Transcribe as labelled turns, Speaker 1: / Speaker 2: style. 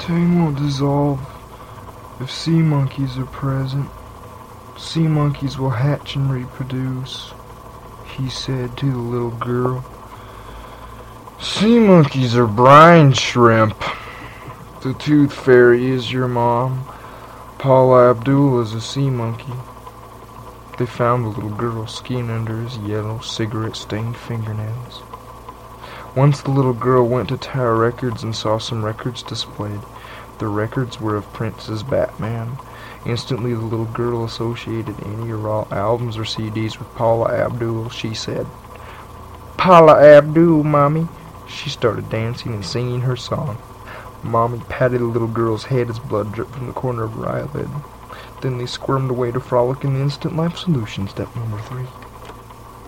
Speaker 1: Tang won't dissolve if sea monkeys are present. Sea monkeys will hatch and reproduce, he said to the little girl. Sea monkeys are brine shrimp. The tooth fairy is your mom. Paula Abdul is a sea monkey. They found the little girl's skin under his yellow, cigarette-stained fingernails. Once the little girl went to Tower Records and saw some records displayed. The records were of Prince's Batman. Instantly the little girl associated any or all albums or CDs with Paula Abdul. She said, "Paula Abdul, Mommy." She started dancing and singing her song. Mommy patted the little girl's head as blood dripped from the corner of her eyelid. Then they squirmed away to frolic in the Instant Life Solution, step number 3.